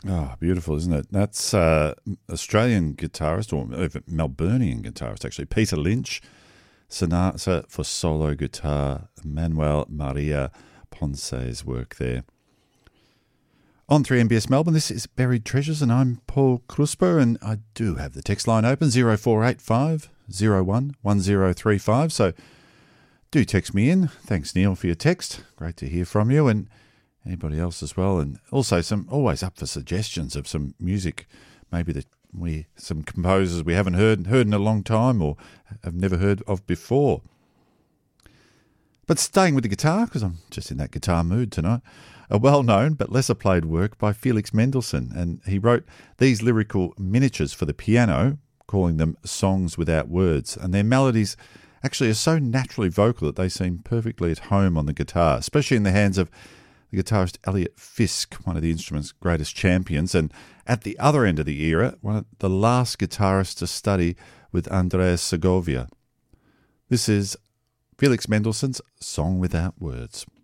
Oh, beautiful, isn't it? That's Australian guitarist, or Melburnian guitarist, actually, Peter Lynch. Sonata for solo guitar, Manuel Maria Ponce's work there. On 3MBS Melbourne, this is Buried Treasures, and I'm Paul Krusper, and I do have the text line open, 0485 01 1035, so do text me in. Thanks, Neil, for your text. Great to hear from you, and anybody else as well. And also always up for suggestions of some music, maybe some composers we haven't heard in a long time or have never heard of before. But staying with the guitar, because I'm just in that guitar mood tonight, a well-known but lesser-played work by Felix Mendelssohn, and he wrote these lyrical miniatures for the piano, calling them Songs Without Words, and their melodies actually are so naturally vocal that they seem perfectly at home on the guitar, especially in the hands of the guitarist Elliot Fisk, one of the instrument's greatest champions, and at the other end of the era, one of the last guitarists to study with Andreas Segovia. This is Felix Mendelssohn's Song Without Words.